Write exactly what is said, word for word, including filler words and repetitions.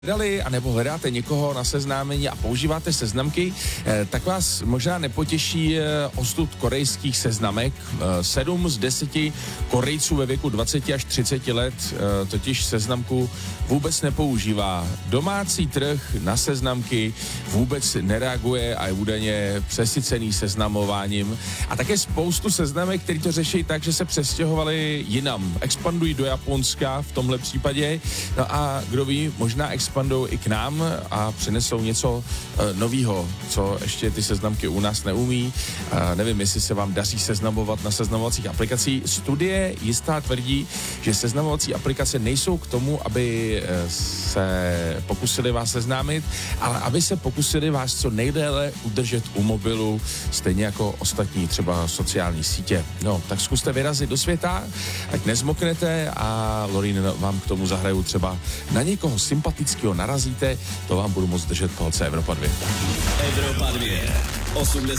hledali, anebo hledáte někoho na seznámení a používáte seznamky, tak vás možná nepotěší osud korejských seznamek. Sedm z deseti Korejců ve věku dvacet až třicet let totiž seznamku vůbec nepoužívá. Domácí trh na seznamky vůbec nereaguje a je údajně přesycený seznamováním. A také spoustu seznamek, který to řeší tak, že se přestěhovali jinam. Expandují do Japonska v tomhle případě. No a kdo ví, možná expandují i k nám a přinesou něco uh, novýho, co ještě ty seznamky u nás neumí. Uh, nevím, jestli se vám daří seznamovat na seznamovacích aplikacích. Studie jistá tvrdí, že seznamovací aplikace nejsou k tomu, aby uh, se pokusili vás seznámit, ale aby se pokusili vás co nejdéle udržet u mobilu, stejně jako ostatní třeba sociální sítě. No, tak zkuste vyrazit do světa, ať nezmoknete a Lorín vám k tomu zahraju třeba na někoho sympatického narazíte, to vám budu moc držet palce. Evropa dva. Evropa dva. osmdesát